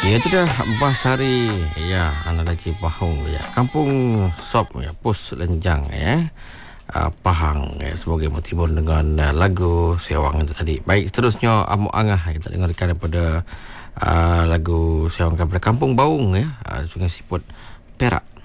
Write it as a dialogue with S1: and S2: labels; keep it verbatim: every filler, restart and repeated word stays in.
S1: Ya itu dah Basari ya, anak lagi Pahang ya. Kampung Sop ya, Pos Lenjang ya. Uh, Pahang ya, semoga motivon dengan uh, lagu Sewang itu tadi. Baik, seterusnya Amuk Angah kita dengarkan daripada uh, lagu Sewang daripada Kampung Baung ya, uh, Sungai Siput, Perak.